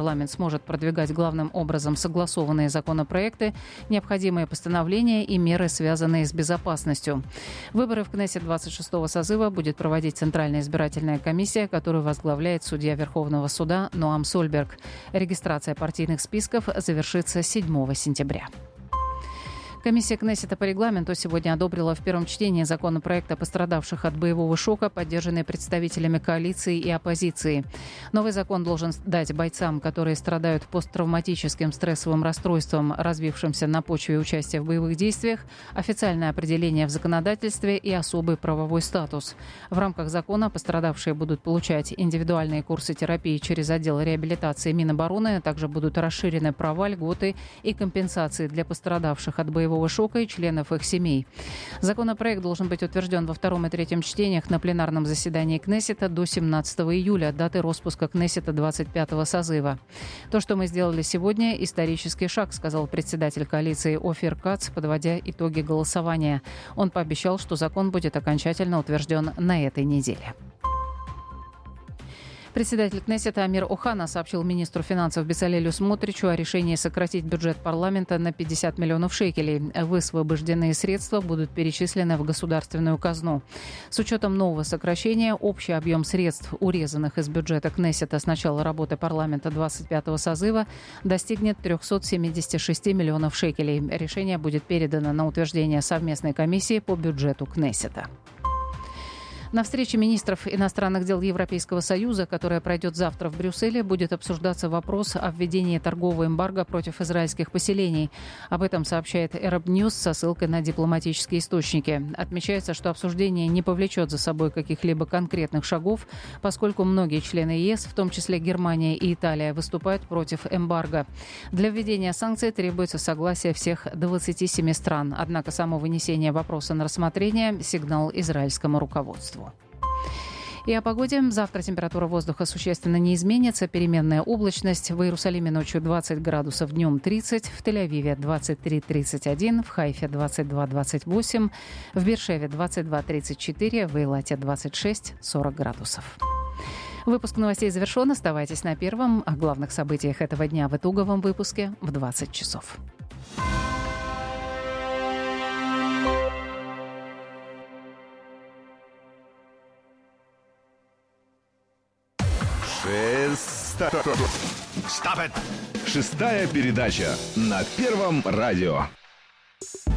парламент сможет продвигать главным образом согласованные законопроекты, необходимые постановления и меры, связанные с безопасностью. Выборы в Кнессет 26-го созыва будет проводить Центральная избирательная комиссия, которую возглавляет судья Верховного суда Ноам Сольберг. Регистрация партийных списков завершится 7 сентября. Комиссия Кнессета по регламенту сегодня одобрила в первом чтении законопроект о пострадавших от боевого шока, поддержанный представителями коалиции и оппозиции. Новый закон должен дать бойцам, которые страдают посттравматическим стрессовым расстройством, развившимся на почве участия в боевых действиях, официальное определение в законодательстве и особый правовой статус. В рамках закона пострадавшие будут получать индивидуальные курсы терапии через отдел реабилитации Минобороны, также будут расширены права, льготы и компенсации для пострадавших от боевого шока и членов их семей. Законопроект должен быть утвержден во втором и третьем чтениях на пленарном заседании Кнессета до 17 июля, даты распуска Кнессета 25-го созыва. То, что мы сделали сегодня, исторический шаг, сказал председатель коалиции Офир Кац, подводя итоги голосования. Он пообещал, что закон будет окончательно утвержден на этой неделе. Председатель Кнессета Амир Охана сообщил министру финансов Бецалелю Смотричу о решении сократить бюджет парламента на 50 миллионов шекелей. Высвобожденные средства будут перечислены в государственную казну. С учетом нового сокращения, общий объем средств, урезанных из бюджета Кнессета с начала работы парламента 25-го созыва, достигнет 376 миллионов шекелей. Решение будет передано на утверждение совместной комиссии по бюджету Кнессета. На встрече министров иностранных дел Европейского Союза, которая пройдет завтра в Брюсселе, будет обсуждаться вопрос о введении торгового эмбарго против израильских поселений. Об этом сообщает Arab News со ссылкой на дипломатические источники. Отмечается, что обсуждение не повлечет за собой каких-либо конкретных шагов, поскольку многие члены ЕС, в том числе Германия и Италия, выступают против эмбарго. Для введения санкций требуется согласие всех 27 стран. Однако само вынесение вопроса на рассмотрение – сигнал израильскому руководству. И о погоде. Завтра температура воздуха существенно не изменится. Переменная облачность. В Иерусалиме ночью 20 градусов, днем 30. В Тель-Авиве 23-31. В Хайфе 22-28. В Бейр-Шеве 22-34. В Эйлате 26-40 градусов. Выпуск новостей завершен. Оставайтесь на Первом. О главных событиях этого дня в итоговом выпуске в 20 часов. Шестая передача на Первом радио.